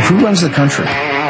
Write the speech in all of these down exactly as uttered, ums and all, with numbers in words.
Who runs the country?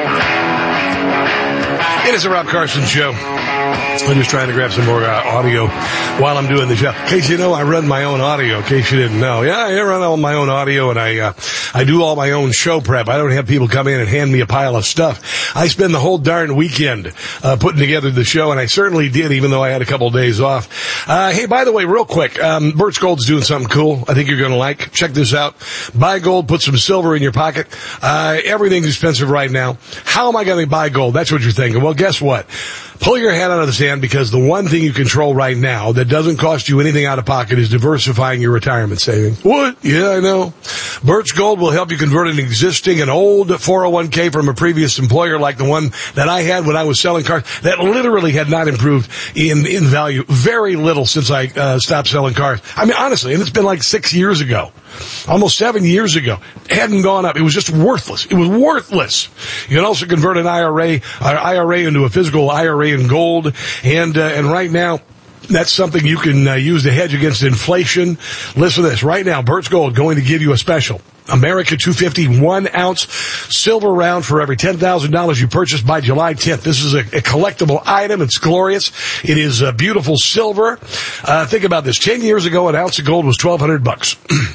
It is a Rob Carson show. I'm just trying to grab some more uh, audio while I'm doing the show. In case you know, I run my own audio, in case you didn't know. Yeah, I run all my own audio, and I uh, I do all my own show prep. I don't have people come in and hand me a pile of stuff. I spend the whole darn weekend uh, putting together the show, and I certainly did, even though I had a couple of days off. Uh, hey, by the way, real quick, um, Birch Gold's doing something cool I think you're going to like. Check this out. Buy gold, put some silver in your pocket. Uh, everything's expensive right now. How am I going to buy gold? That's what you're thinking. Well, guess what? Pull your head out of the sand, because the one thing you control right now that doesn't cost you anything out of pocket is diversifying your retirement savings. What? Yeah, I know. Birch Gold will help you convert an existing and old four oh one k from a previous employer like the one that I had when I was selling cars that literally had not improved in, in value. Very little since I uh, stopped selling cars. I mean, honestly, and it's been like six years ago. Almost seven years ago. It hadn't gone up. It was just worthless. It was worthless. You can also convert an I R A, uh, I R A into a physical I R A in gold. And, uh, and right now, that's something you can uh, use to hedge against inflation. Listen to this. Right now, Birch Gold going to give you a special. America two fifty, one ounce silver round for every ten thousand dollars you purchase by July tenth. This is a, a collectible item. It's glorious. It is uh, beautiful silver. Uh, think about this. Ten years ago, an ounce of gold was twelve hundred bucks.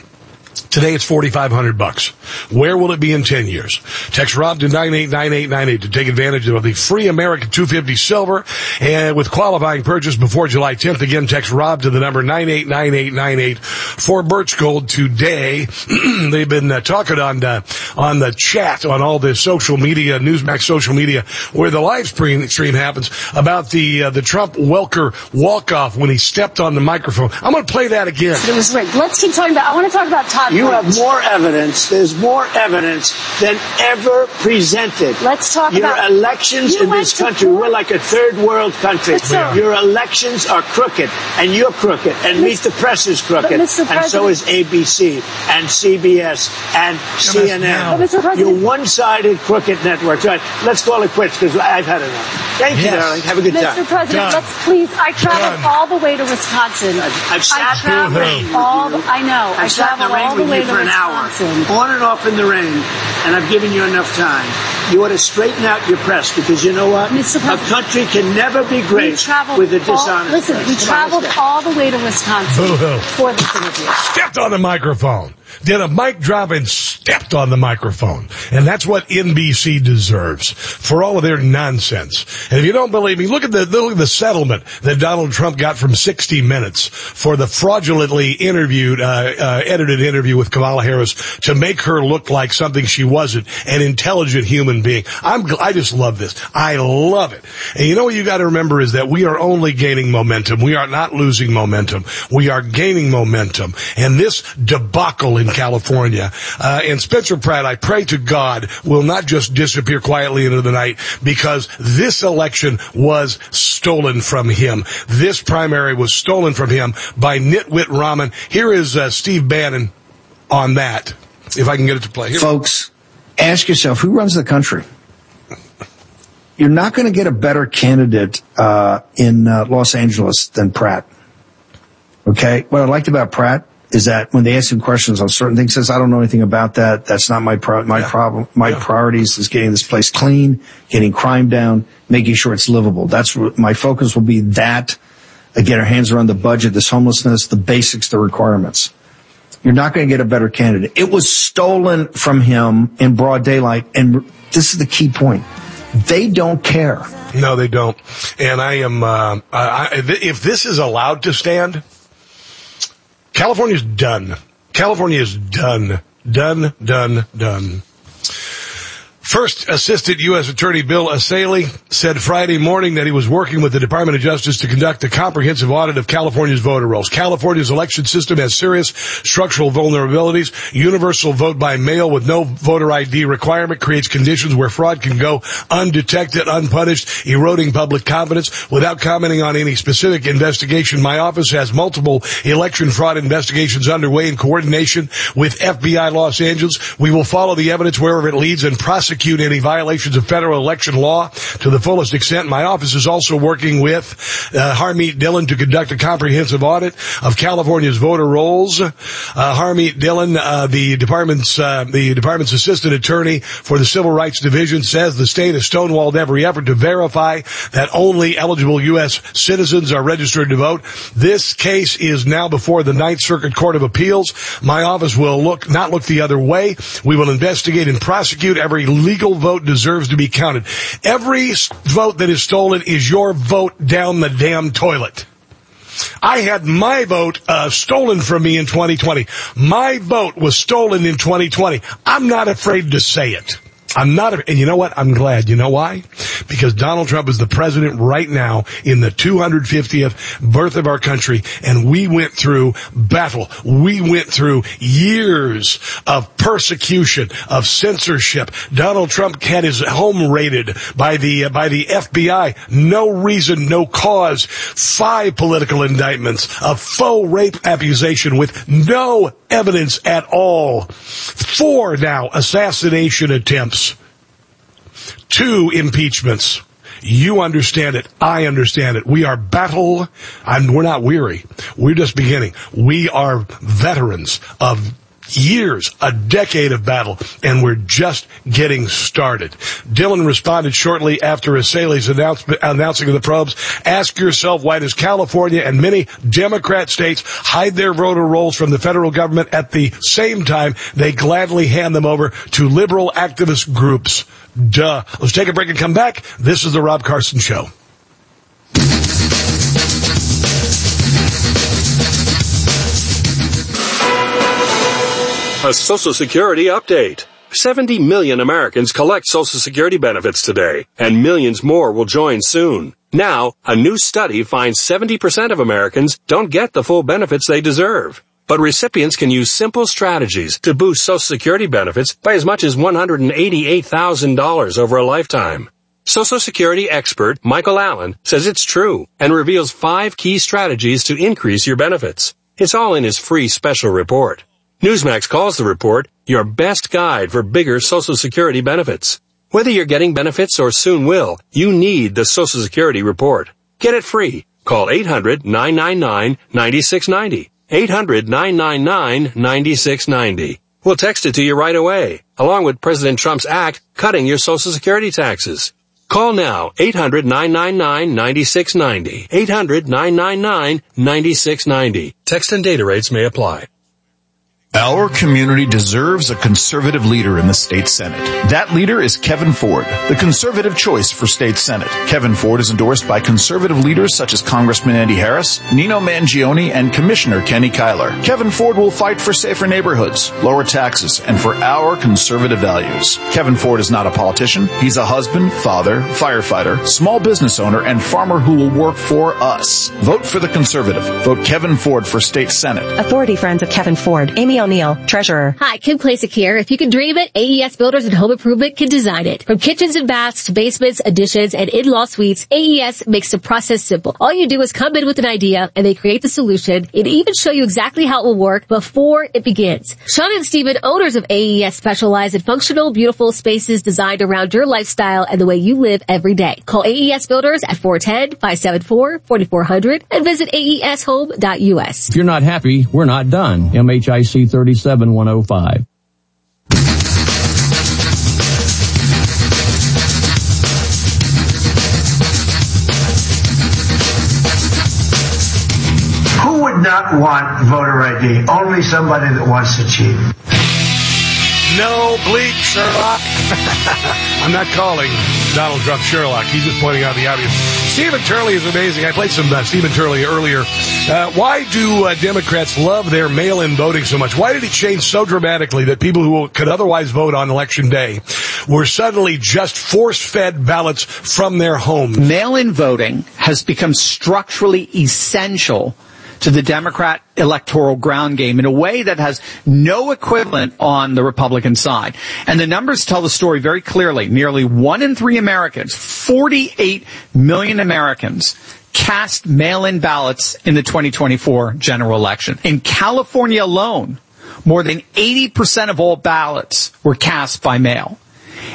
Today it's forty-five hundred bucks. Where will it be in ten years? Text Rob to nine eight nine eight nine eight to take advantage of the free America two fifty silver, and with qualifying purchase before July tenth. Again, text Rob to the number nine eight nine eight nine eight for Birch Gold today. They've been uh, talking on uh, on the chat on all the social media, Newsmax social media, where the live stream stream happens, about the uh, the Trump Welker walk-off when he stepped on the microphone. I'm going to play that again. It was rigged. Let's keep talking about, I want to talk about Todd. You have more evidence. There's more evidence than ever presented. Let's talk Your about... Your elections in this country, we're like a third world country. Your elections are crooked, and you're crooked, and Meet the Press is crooked, and so is A B C, and C B S, and C N N. You're one-sided crooked network. Right, let's call it quits, because I've had enough. Thank yes. you, darling. Have a good Mister time. Mister President, Done. let's please... I traveled Done. all the way to Wisconsin. I've, I've sat I traveled in the rain all the, I know. I've I sat in traveled the rain all the with way you to for an Wisconsin. hour, on and off in the rain, and I've given you enough time. You ought to straighten out your press, because you know what? Mister A country can never be great with a dishonest all, Listen, press. we Come traveled on, all the way to Wisconsin Boo-hoo. for this interview. Stepped on the microphone. Did a mic drop and stepped on the microphone. And that's what N B C deserves for all of their nonsense. And if you don't believe me, look at the, look at the settlement that Donald Trump got from sixty minutes for the fraudulently interviewed, uh, uh, edited interview with Kamala Harris to make her look like something she wasn't, an intelligent human being. I'm, I just love this. I love it. And you know what you got to remember is that we are only gaining momentum. We are not losing momentum. We are gaining momentum. And this debacle in California, uh, and Spencer Pratt, I pray to God, will not just disappear quietly into the night, because this election was stolen from him. This primary was stolen from him by Nitwit Rahman. Here is uh, Steve Bannon on that, if I can get it to play. Here. Folks, ask yourself, who runs the country? You're not going to get a better candidate uh, in uh, Los Angeles than Pratt. Okay? What I liked about Pratt is that when they ask him questions on certain things, he says, I don't know anything about that. That's not my pro- my yeah. problem. My yeah. priorities is getting this place clean, getting crime down, making sure it's livable. That's what my focus will be. That, uh, get our hands around the budget, this homelessness, the basics, the requirements. You're not going to get a better candidate. It was stolen from him in broad daylight, and this is the key point. They don't care. No, they don't. And I am, uh, I, if this is allowed to stand, California's done. California is done. Done, done, done. First Assistant U S Attorney Bill Asaley said Friday morning that he was working with the Department of Justice to conduct a comprehensive audit of California's voter rolls. California's election system has serious structural vulnerabilities. Universal vote by mail with no voter I D requirement creates conditions where fraud can go undetected, unpunished, eroding public confidence. Without commenting on any specific investigation, my office has multiple election fraud investigations underway in coordination with F B I Los Angeles. We will follow the evidence wherever it leads and prosecute prosecute any violations of federal election law to the fullest extent. My office is also working with uh, Harmeet Dillon to conduct a comprehensive audit of California's voter rolls. Uh, Harmeet Dillon, uh, the department's uh, the department's assistant attorney for the Civil Rights Division, says the state has stonewalled every effort to verify that only eligible U S citizens are registered to vote. This case is now before the Ninth Circuit Court of Appeals. My office will look not look the other way. We will investigate and prosecute. Every legal vote deserves to be counted. Every vote that is stolen is your vote down the damn toilet. I had my vote uh, stolen from me in twenty twenty. My vote was stolen in twenty twenty. I'm not afraid to say it. I'm not, and you know what? I'm glad. You know why? Because Donald Trump is the president right now in the two hundred fiftieth birth of our country, and we went through battle. We went through years of persecution, of censorship. Donald Trump had his home raided by the, uh, by the F B I. No reason, no cause. Five political indictments, a faux rape accusation with no evidence at all. Four now assassination attempts. Two impeachments. You understand it. I understand it. We are battle, and we're not weary. We're just beginning. We are veterans of years, a decade of battle, and we're just getting started. Dillon responded shortly after Assaley's announcing of the probes. Ask yourself, why does California and many Democrat states hide their voter rolls from the federal government at the same time they gladly hand them over to liberal activist groups? Duh. Let's take a break and come back. This is the Rob Carson Show. A Social Security update. seventy million Americans collect Social Security benefits today, and millions more will join soon. Now, a new study finds seventy percent of Americans don't get the full benefits they deserve. But recipients can use simple strategies to boost Social Security benefits by as much as one hundred eighty-eight thousand dollars over a lifetime. Social Security expert Michael Allen says it's true and reveals five key strategies to increase your benefits. It's all in his free special report. Newsmax calls the report your best guide for bigger Social Security benefits. Whether you're getting benefits or soon will, you need the Social Security report. Get it free. Call eight hundred nine nine nine nine six nine zero. eight hundred nine nine nine nine six nine zero. We'll text it to you right away, along with President Trump's act cutting your Social Security taxes. Call now, eight hundred nine nine nine nine six nine zero. eight hundred nine nine nine nine six nine zero. Text and data rates may apply. Our community deserves a conservative leader in the state Senate. That leader is Kevin Ford, the conservative choice for state Senate. Kevin Ford is endorsed by conservative leaders such as Congressman Andy Harris, Nino Mangione, and Commissioner Kenny Kyler. Kevin Ford will fight for safer neighborhoods, lower taxes, and for our conservative values. Kevin Ford is not a politician. He's a husband, father, firefighter, small business owner, and farmer who will work for us. Vote for the conservative. Vote Kevin Ford for state Senate. Authority Friends of Kevin Ford. Amy O'Neill, Treasurer. Hi, Kim Klasick here. If you can dream it, A E S Builders and Home Improvement can design it. From kitchens and baths to basements, additions, and in-law suites, A E S makes the process simple. All you do is come in with an idea, and they create the solution, and even show you exactly how it will work before it begins. Sean and Steven, owners of A E S, specialize in functional, beautiful spaces designed around your lifestyle and the way you live every day. Call A E S Builders at four one zero, five seven four, four four zero zero and visit A E S home dot U S. If you're not happy, we're not done. M H I C thirty-seven one oh five. Who would not want voter I D? Only somebody that wants to cheat. No bleep, Sherlock. I'm not calling Donald Trump Sherlock. He's just pointing out the obvious. Stephen Turley is amazing. I played some uh, Stephen Turley earlier. Uh, why do uh, Democrats love their mail-in voting so much? Why did it change so dramatically that people who could otherwise vote on Election Day were suddenly just force-fed ballots from their homes? Mail-in voting has become structurally essential to the Democrat electoral ground game in a way that has no equivalent on the Republican side. And the numbers tell the story very clearly. Nearly one in three Americans, forty-eight million Americans, cast mail-in ballots in the twenty twenty-four general election. In California alone, more than eighty percent of all ballots were cast by mail.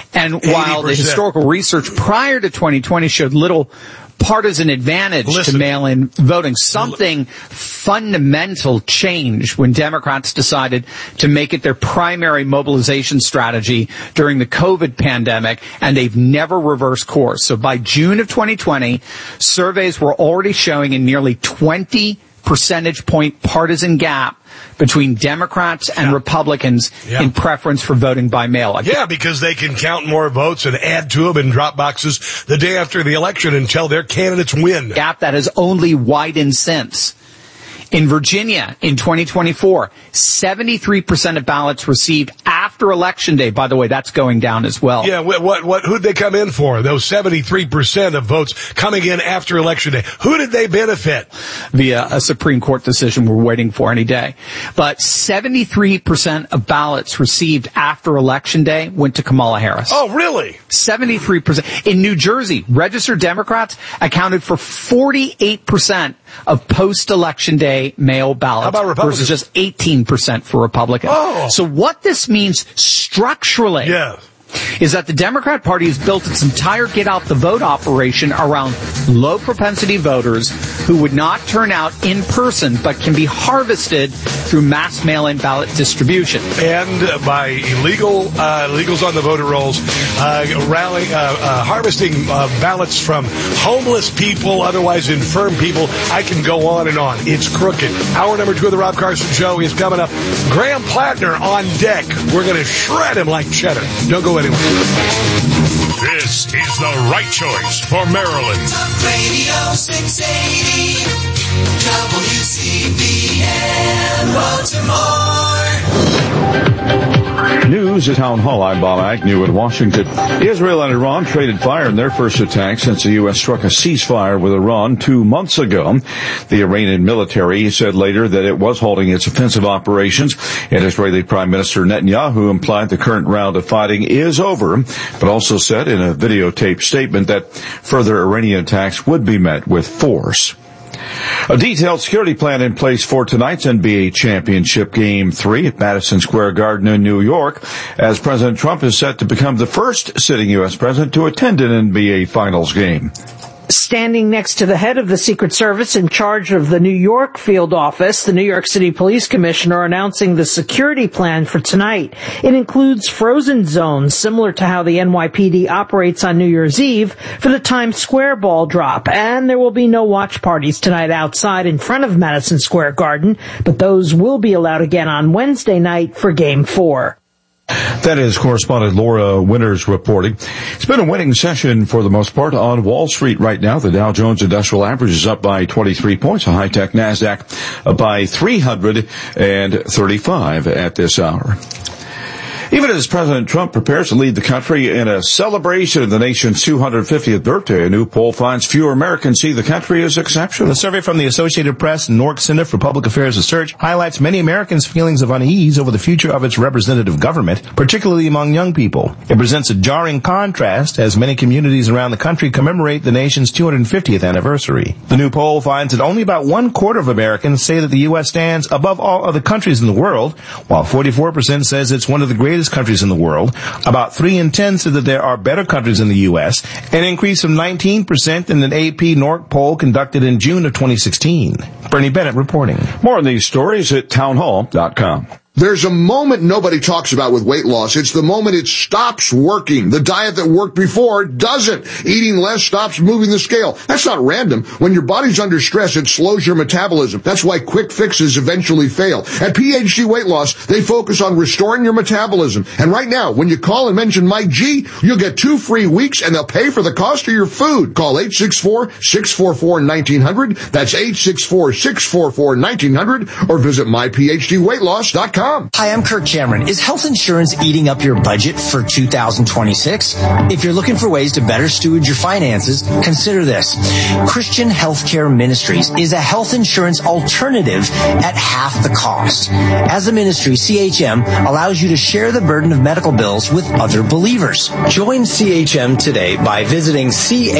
And while eighty percent. the historical research prior to twenty twenty showed little partisan advantage Listen. to mail-in voting, something fundamental changed when Democrats decided to make it their primary mobilization strategy during the COVID pandemic, and they've never reversed course. So by June of twenty twenty, surveys were already showing a nearly twenty percentage point partisan gap between Democrats and yeah. Republicans yeah. in preference for voting by mail. Yeah, because they can count more votes and add to them in drop boxes the day after the election until their candidates win. Gap that has only widened since. In Virginia, in twenty twenty-four, seventy-three percent of ballots received after Election Day. By the way, that's going down as well. Yeah, what, what, what, who'd they come in for? Those seventy-three percent of votes coming in after Election Day. Who did they benefit? Via a Supreme Court decision we're waiting for any day. But seventy-three percent of ballots received after Election Day went to Kamala Harris. Oh, really? seventy-three percent. In New Jersey, registered Democrats accounted for forty-eight percent of post-Election Day mail ballots. How about Republicans? Versus just eighteen percent for Republicans. Oh. So what this means structurally yeah. is that the Democrat Party has built its entire get-out-the-vote operation around low-propensity voters who would not turn out in person but can be harvested through mass mail-in ballot distribution. And uh, by illegal uh, illegals on the voter rolls, uh, rallying, uh, uh, harvesting uh, ballots from homeless people, otherwise infirm people. I can go on and on. It's crooked. Hour number two of the Rob Carson Show is coming up. Graham Plattner on deck. We're going to shred him like cheddar. Don't go anywhere. This is the right choice for Maryland. Talk Radio six eighty W C B N Baltimore. News at Town Hall. I'm Bob Agnew in Washington. Israel and Iran traded fire in their first attack since the U S struck a ceasefire with Iran two months ago. The Iranian military said later that it was halting its offensive operations, and Israeli Prime Minister Netanyahu implied the current round of fighting is over, but also said in a videotaped statement that further Iranian attacks would be met with force. A detailed security plan in place for tonight's N B A championship game three at Madison Square Garden in New York, as President Trump is set to become the first sitting U S president to attend an N B A finals game. Standing next to the head of the Secret Service in charge of the New York field office, the New York City Police Commissioner announcing the security plan for tonight. It includes frozen zones similar to how the N Y P D operates on New Year's Eve for the Times Square ball drop. And there will be no watch parties tonight outside in front of Madison Square Garden, but those will be allowed again on Wednesday night for Game four. That is correspondent Laura Winters reporting. It's been a winning session for the most part on Wall Street right now. The Dow Jones Industrial Average is up by twenty-three points. A high-tech NASDAQ up by three hundred thirty-five at this hour. Even as President Trump prepares to lead the country in a celebration of the nation's two hundred fiftieth birthday, a new poll finds fewer Americans see the country as exceptional. A survey from the Associated Press and Nork Center for Public Affairs Research highlights many Americans' feelings of unease over the future of its representative government, particularly among young people. It presents a jarring contrast as many communities around the country commemorate the nation's two hundred fiftieth anniversary. The new poll finds that only about one quarter of Americans say that the U S stands above all other countries in the world, while forty-four percent says it's one of the greatest countries in the world. About three in ten said that there are better countries in the U S, an increase of nineteen percent in an A P Nork poll conducted in June of twenty sixteen. Bernie Bennett reporting. More on these stories at townhall dot com. There's a moment nobody talks about with weight loss. It's the moment it stops working. The diet that worked before doesn't. Eating less stops moving the scale. That's not random. When your body's under stress, it slows your metabolism. That's why quick fixes eventually fail. At P H G Weight Loss, they focus on restoring your metabolism. And right now, when you call and mention Mike G, you'll get two free weeks and they'll pay for the cost of your food. Call eight six four, six four four, one nine zero zero. That's eight six four, six four four, one nine zero zero or visit my p h d weight loss dot com. Hi, I'm Kirk Cameron. Is health insurance eating up your budget for two thousand twenty-six? If you're looking for ways to better steward your finances, consider this. Christian Healthcare Ministries is a health insurance alternative at half the cost. As a ministry, C H M allows you to share the burden of medical bills with other believers. Join C H M today by visiting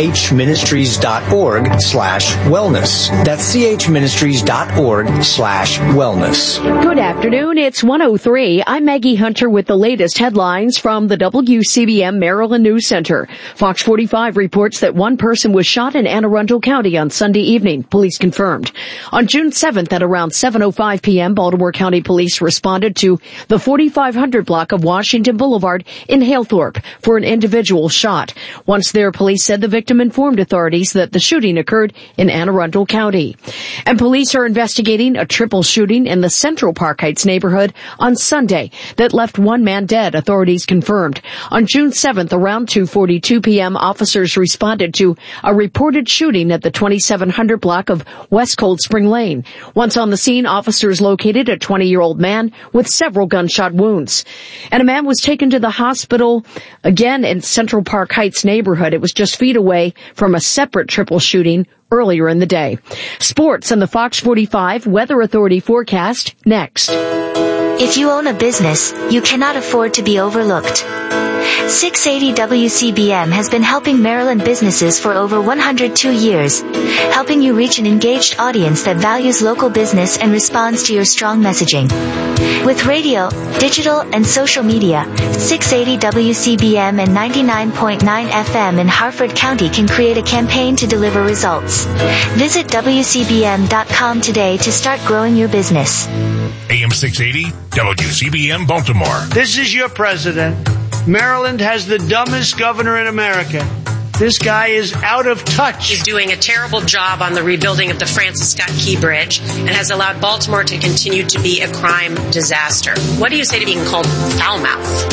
chministries.org slash wellness. That's chministries.org slash wellness. Good afternoon. It's It's one oh three. I'm Maggie Hunter with the latest headlines from the W C B M Maryland News Center. Fox forty-five reports that one person was shot in Anne Arundel County on Sunday evening, police confirmed. On June seventh at around seven oh five p.m., Baltimore County Police responded to the forty-five hundred block of Washington Boulevard in Halethorpe for an individual shot. Once there, police said the victim informed authorities that the shooting occurred in Anne Arundel County. And police are investigating a triple shooting in the Central Park Heights neighborhood on Sunday that left one man dead, authorities confirmed. On June seventh, around two forty-two p.m., officers responded to a reported shooting at the twenty-seven hundred block of West Cold Spring Lane. Once on the scene, officers located a twenty-year-old man with several gunshot wounds. And a man was taken to the hospital, again in Central Park Heights neighborhood. It was just feet away from a separate triple shooting earlier in the day. Sports and the Fox forty-five Weather Authority forecast next. If you own a business, you cannot afford to be overlooked. six eighty W C B M has been helping Maryland businesses for over one hundred two years, helping you reach an engaged audience that values local business and responds to your strong messaging. With radio, digital, and social media, six eighty W C B M and ninety-nine point nine F M in Harford County can create a campaign to deliver results. Visit W C B M dot com today to start growing your business. A M six eighty, W C B M Baltimore. This is your president. Maryland has the dumbest governor in America. This guy is out of touch. He's doing a terrible job on the rebuilding of the Francis Scott Key Bridge and has allowed Baltimore to continue to be a crime disaster. What do you say to being called foul mouth?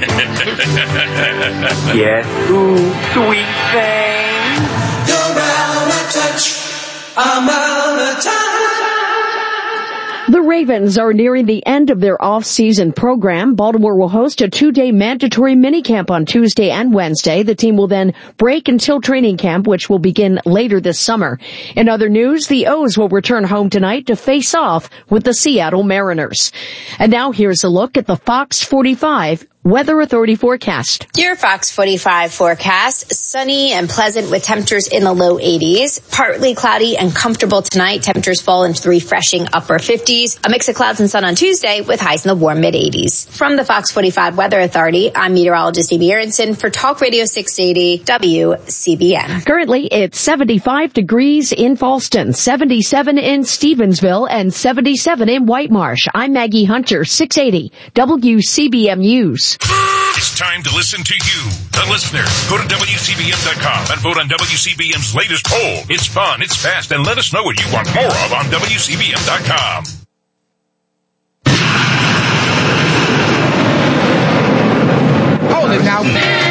Yes, ooh, sweet thing. You're out of touch. I'm out of touch. The Ravens are nearing the end of their off-season program. Baltimore will host a two-day mandatory minicamp on Tuesday and Wednesday. The team will then break until training camp, which will begin later this summer. In other news, the O's will return home tonight to face off with the Seattle Mariners. And now here's a look at the Fox forty-five Weather Authority forecast. Your Fox forty-five forecast, sunny and pleasant with temperatures in the low eighties. Partly cloudy and comfortable tonight. Temperatures fall into the refreshing upper fifties. A mix of clouds and sun on Tuesday with highs in the warm mid eighties. From the Fox forty-five Weather Authority, I'm meteorologist Amy Aronson for Talk Radio six eighty W C B M. Currently, it's seventy-five degrees in Fallston, seventy-seven in Stevensville, and seventy-seven in White Marsh. I'm Maggie Hunter, six eighty W C B M News. It's time to listen to you, the listener. Go to W C B M dot com and vote on W C B M's latest poll. It's fun, it's fast, and let us know what you want more of on W C B M dot com. Hold it now.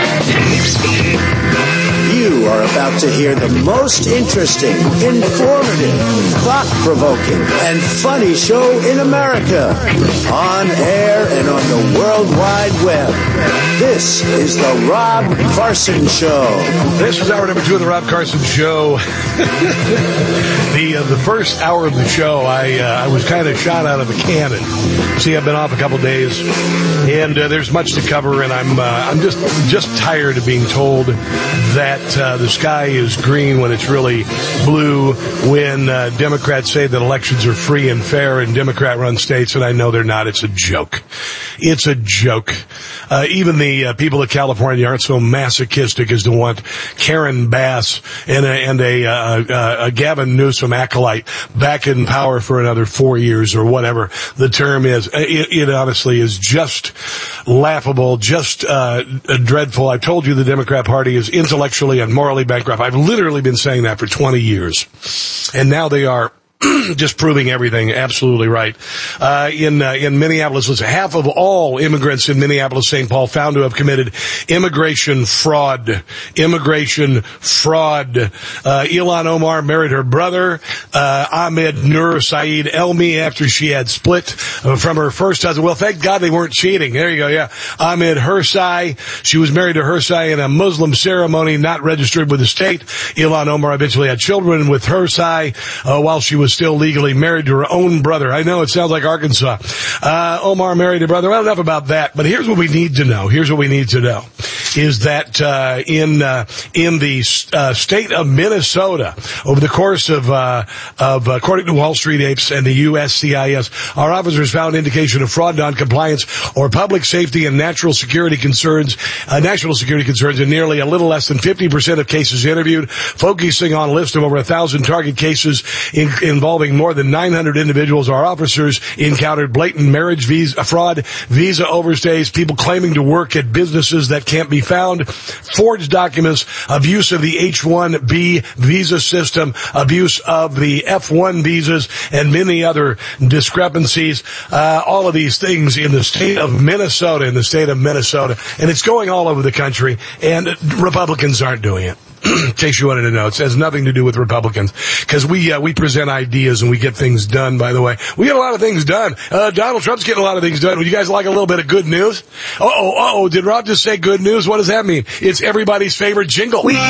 You are about to hear the most interesting, informative, thought-provoking, and funny show in America. On air and on the World Wide Web. This is the Rob Carson Show. This is hour number two of the Rob Carson Show. the uh, the first hour of the show, I uh, I was kind of shot out of a cannon. See, I've been off a couple days, and uh, there's much to cover, and I'm uh, I'm just just tired of being told that uh, the sky is green when it's really blue, when uh, Democrats say that elections are free and fair in Democrat-run states, and I know they're not. It's a joke. It's a joke. Uh, even the uh, people of California aren't so masochistic as to want Karen Bass and a, and a, uh, a Gavin Newsom acolyte back in power for another four years or whatever the term is. It, it honestly is just laughable, just uh, dreadful. I told you the Democrat Party is intellectually and morally bankrupt. I've literally been saying that for twenty years. And now they are just proving everything absolutely right. Uh, in, uh, in Minneapolis, listen, half of all immigrants in Minneapolis, Saint Paul found to have committed immigration fraud. Immigration fraud. Uh, Ilhan Omar married her brother, uh, Ahmed Nur Saeed Elmi, after she had split from her first husband. Well, thank God they weren't cheating. There you go, yeah. Ahmed Hursai. She was married to Hursai in a Muslim ceremony not registered with the state. Ilhan Omar eventually had children with Hursai, uh, while she was still legally married to her own brother. I know it sounds like Arkansas. Uh, Omar married her brother. Well, enough about that. But here's what we need to know. Here's what we need to know. is that uh, in uh, in the uh, state of Minnesota, over the course of uh, of uh, according to Wall Street Apes and the U S C I S, our officers found indication of fraud, non-compliance, or public safety and natural security concerns, uh, national security concerns in nearly a little less than fifty percent of cases interviewed, focusing on a list of over a thousand target cases in, involving more than nine hundred individuals. Our officers encountered blatant marriage visa fraud, visa overstays, people claiming to work at businesses that can't be found, forged documents, abuse of the H one B visa system, abuse of the F one visas, and many other discrepancies. Uh, all of these things in the state of Minnesota, in the state of Minnesota, and it's going all over the country, and Republicans aren't doing it. In case you wanted to know, it has nothing to do with Republicans, because we uh, we present ideas and we get things done. By the way, we get a lot of things done. Uh, Donald Trump's getting a lot of things done. Would you guys like a little bit of good news? Uh oh, uh oh, did Rob just say good news? What does that mean? It's everybody's favorite jingle. We